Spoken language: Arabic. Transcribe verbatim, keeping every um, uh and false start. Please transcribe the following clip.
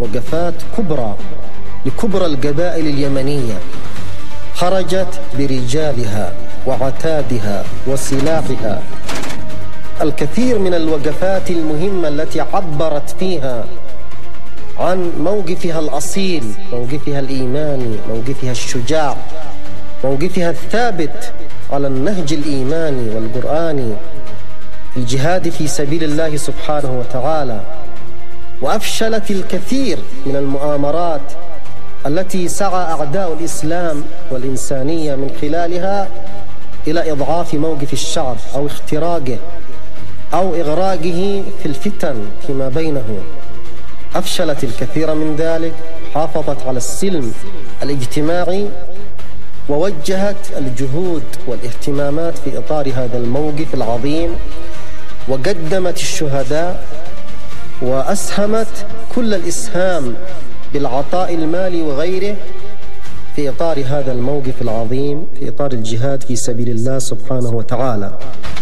وقفات كبرى لكبرى القبائل اليمنية، خرجت برجالها وعتادها وسلاحها. الكثير من الوقفات المهمة التي عبرت فيها عن موقفها الأصيل، موقفها الإيماني، موقفها الشجاع، موقفها الثابت على النهج الإيماني والقرآني في الجهاد في سبيل الله سبحانه وتعالى. وأفشلت الكثير من المؤامرات التي سعى أعداء الإسلام والإنسانية من خلالها إلى إضعاف موقف الشعب أو اختراقه أو إغراقه في الفتن فيما بينه. أفشلت الكثير من ذلك، حافظت على السلم الاجتماعي ووجهت الجهود والاهتمامات في إطار هذا الموقف العظيم، وقدمت الشهداء وأسهمت كل الإسهام بالعطاء المالي وغيره في إطار هذا الموقف العظيم، في إطار الجهاد في سبيل الله سبحانه وتعالى.